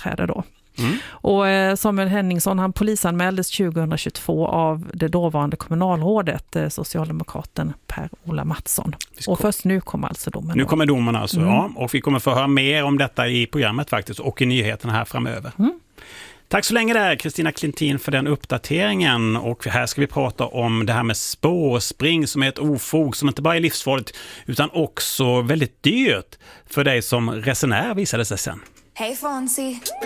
företräder då. Och Samuel Henningsson, han polisanmäldes 2022 av det dåvarande kommunalrådet, socialdemokraten Per-Ola Mattsson. Och först nu kommer alltså domen. Nu kommer domen alltså, ja. Och vi kommer få höra mer om detta i programmet faktiskt och i nyheterna här framöver. Tack så länge där, Kristina Klintin, för den uppdateringen. Och här ska vi prata om det här med spårspring som är ett ofog som inte bara är livsfarligt utan också väldigt dyrt för dig som resenär, visade sig sen. Hej Fonzie!